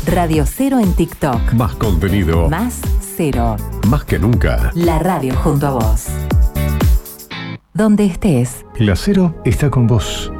Radio Cero en TikTok. Más contenido. Más cero. Más que nunca. La radio junto a vos. Donde estés. La Cero está con vos.